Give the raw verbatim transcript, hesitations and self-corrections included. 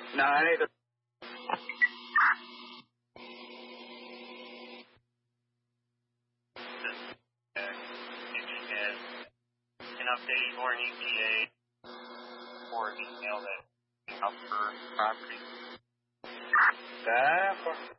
No, I need to. An update or an E P A or an email that up for property. That